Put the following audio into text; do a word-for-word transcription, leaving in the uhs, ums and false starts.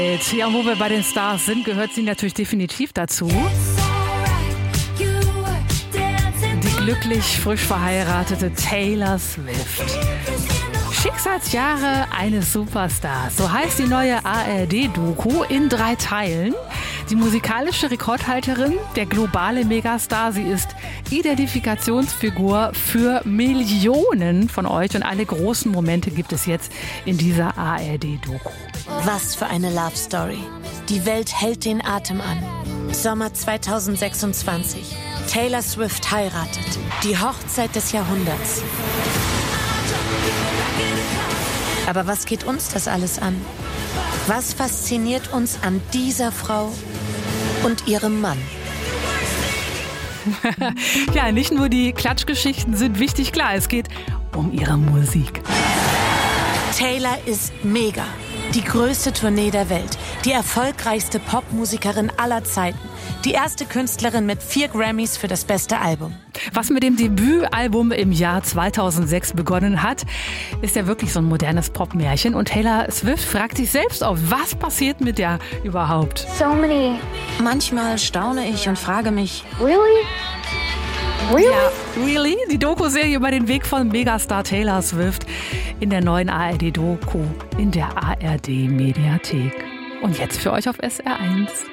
Ja, wo wir bei den Stars sind, gehört sie natürlich definitiv dazu. Die glücklich frisch verheiratete Taylor Swift. Schicksalsjahre eines Superstars. So heißt die neue A R D-Doku in drei Teilen. Die musikalische Rekordhalterin, der globale Megastar, sie ist Identifikationsfigur für Millionen von euch. Und alle großen Momente gibt es jetzt in dieser A R D-Doku. Was für eine Love Story. Die Welt hält den Atem an. Sommer zweitausendsechsundzwanzig. Taylor Swift heiratet. Die Hochzeit des Jahrhunderts. Aber was geht uns das alles an? Was fasziniert uns an dieser Frau und ihrem Mann? Ja, nicht nur die Klatschgeschichten sind wichtig, klar, es geht um ihre Musik. Taylor ist mega. Die größte Tournee der Welt. Die erfolgreichste Popmusikerin aller Zeiten. Die erste Künstlerin mit vier Grammys für das beste Album. Was mit dem Debütalbum im Jahr zweitausendsechs begonnen hat, ist ja wirklich so ein modernes Popmärchen. Und Taylor Swift fragt sich selbst oft, was passiert mit der überhaupt? So many. Manchmal staune ich und frage mich, Really? Really? Ja, really? Die Doku-Serie über den Weg von Megastar Taylor Swift in der neuen A R D-Doku in der A R D-Mediathek. Und jetzt für euch auf S R eins.